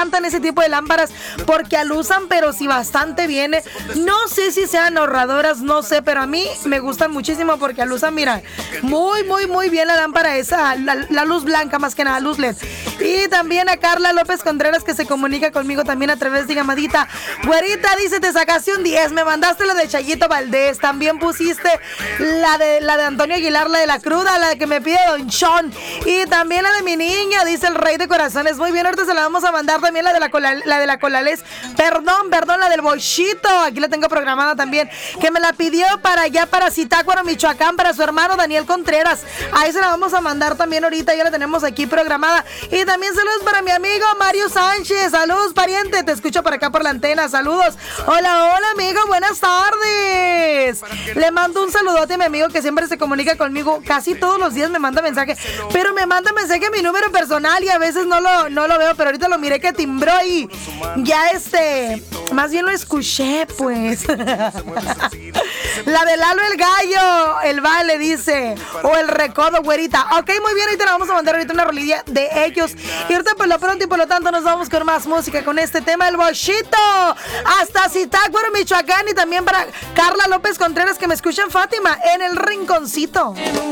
encantan ese tipo de lámparas porque alusan, pero sí bastante bien. No sé si sean ahorradoras, no sé, pero a mí me gustan muchísimo porque alusan, mira, muy bien la lámpara esa, la luz blanca más que nada, luz LED. Y también a Carla López Contreras que se comunica conmigo también a través de llamadita. Güerita, dice, te sacaste un 10, me mandaste la de Chayito Valdés, también pusiste la de Antonio Aguilar, la de la cruda, la que me pide Don Chon, y también la de mi niña, dice el Rey de Corazones. Muy bien, ahorita se la vamos a mandar también la de la Colales, perdón, la del Bochito, aquí la tengo programada también, que me la pidió para allá, para Zitácuaro, Michoacán, para su hermano Daniel Contreras. Ahí se la vamos a mandar también ahorita, ya la tenemos aquí programada. Y también saludos para mi amigo Mario Sánchez, saludos pariente, te escucho por acá por la antena, saludos. Hola amigo, buenas tardes. Le mando un saludote a mi amigo que siempre se comunica conmigo, casi todos los días me manda mensaje, pero me manda mensaje a mi número personal y a veces no lo veo, pero ahorita lo miré que timbró y ya más bien lo escuché, pues. La de Lalo el Gallo, el Vale dice, o el Recodo, güerita. Ok, muy bien, ahorita le vamos a mandar ahorita una rolilla de ellos. Y ahorita por lo pronto y por lo tanto nos vamos con más música con este tema, el Bochito. Hasta Zitácuaro, Michoacán, y también para Carla López Contreras que me escucha en Fátima, en el Rinconcito.